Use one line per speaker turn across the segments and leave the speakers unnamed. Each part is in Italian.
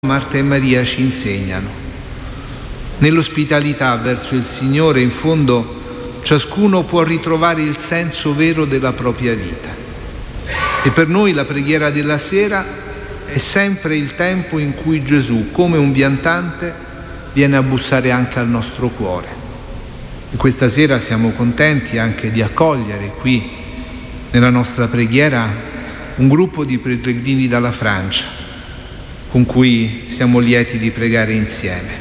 Marta e Maria ci insegnano. Nell'ospitalità verso il Signore, in fondo, ciascuno può ritrovare il senso vero della propria vita. E per noi la preghiera della sera è sempre il tempo in cui Gesù, come un viandante, viene a bussare anche al nostro cuore. E questa sera siamo contenti anche di accogliere qui, nella nostra preghiera, un gruppo di pellegrini dalla Francia, con cui siamo lieti di pregare insieme.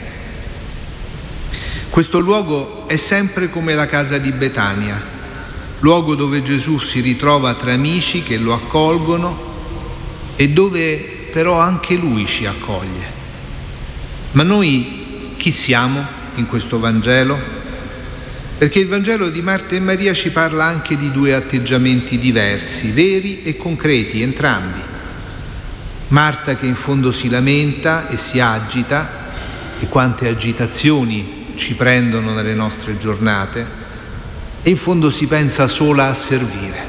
Questo luogo è sempre come la casa di Betania, luogo dove Gesù si ritrova tra amici che lo accolgono e dove però anche Lui ci accoglie. Ma noi chi siamo in questo Vangelo? Perché il Vangelo di Marta e Maria ci parla anche di due atteggiamenti diversi, veri e concreti, entrambi. Marta che in fondo si lamenta e si agita, e quante agitazioni ci prendono nelle nostre giornate, e in fondo si pensa sola a servire.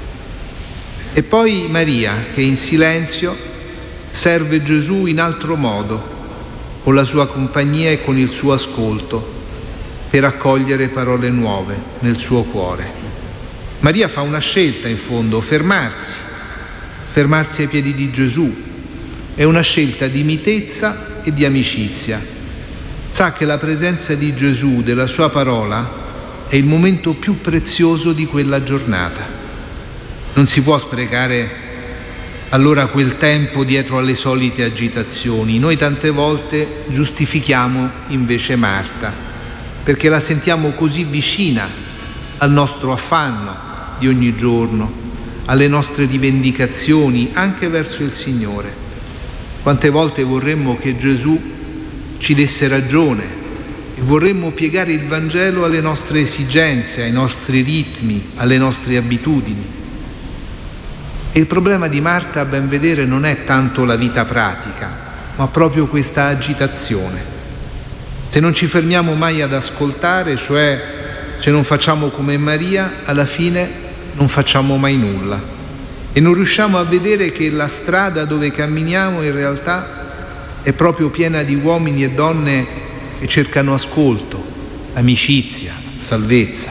E poi Maria che in silenzio serve Gesù in altro modo, con la sua compagnia e con il suo ascolto, per accogliere parole nuove nel suo cuore. Maria fa una scelta in fondo, fermarsi ai piedi di Gesù. È una scelta di mitezza e di amicizia. Sa che la presenza di Gesù, della sua parola, è il momento più prezioso di quella giornata. Non si può sprecare allora quel tempo dietro alle solite agitazioni. Noi tante volte giustifichiamo invece Marta, perché la sentiamo così vicina al nostro affanno di ogni giorno, alle nostre rivendicazioni anche verso il Signore. Quante volte vorremmo che Gesù ci desse ragione e vorremmo piegare il Vangelo alle nostre esigenze, ai nostri ritmi, alle nostre abitudini. E il problema di Marta, a ben vedere, non è tanto la vita pratica, ma proprio questa agitazione. Se non ci fermiamo mai ad ascoltare, cioè se non facciamo come Maria, alla fine non facciamo mai nulla. E non riusciamo a vedere che la strada dove camminiamo in realtà è proprio piena di uomini e donne che cercano ascolto, amicizia, salvezza.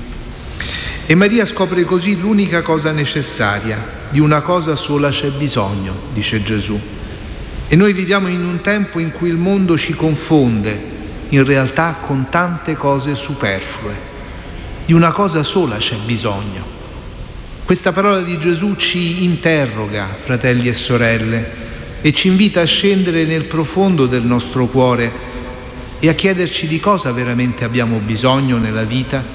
E Maria scopre così l'unica cosa necessaria, di una cosa sola c'è bisogno, dice Gesù. E noi viviamo in un tempo in cui il mondo ci confonde, in realtà con tante cose superflue. Di una cosa sola c'è bisogno. Questa parola di Gesù ci interroga, fratelli e sorelle, e ci invita a scendere nel profondo del nostro cuore e a chiederci di cosa veramente abbiamo bisogno nella vita.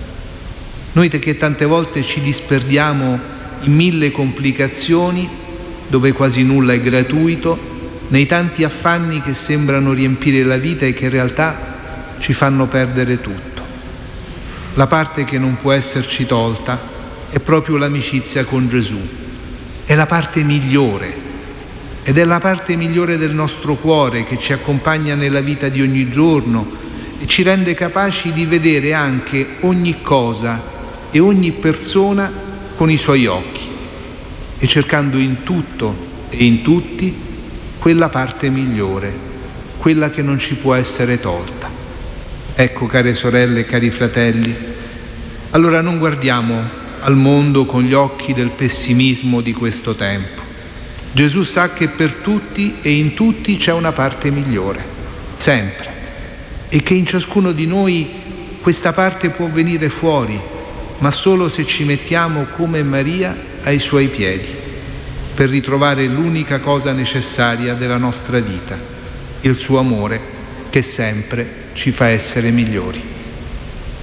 Noi che tante volte ci disperdiamo in mille complicazioni, dove quasi nulla è gratuito, nei tanti affanni che sembrano riempire la vita e che in realtà ci fanno perdere tutto. La parte che non può esserci tolta è proprio l'amicizia con Gesù. È la parte migliore, ed è la parte migliore del nostro cuore che ci accompagna nella vita di ogni giorno e ci rende capaci di vedere anche ogni cosa e ogni persona con i suoi occhi e cercando in tutto e in tutti quella parte migliore, quella che non ci può essere tolta. Ecco, care sorelle e cari fratelli, allora non guardiamo al mondo con gli occhi del pessimismo di questo tempo. Gesù sa che per tutti e in tutti c'è una parte migliore, sempre, e che in ciascuno di noi questa parte può venire fuori, ma solo se ci mettiamo come Maria ai suoi piedi, per ritrovare l'unica cosa necessaria della nostra vita, il suo amore che sempre ci fa essere migliori.